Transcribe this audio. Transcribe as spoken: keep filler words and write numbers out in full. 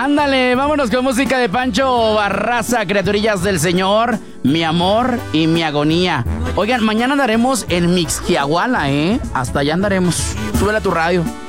Ándale, vámonos con música de Pancho Barraza, criaturillas del Señor, mi amor y mi agonía. Oigan, mañana andaremos en Mixquiahuala, ¿eh? Hasta allá andaremos. Súbele a tu radio.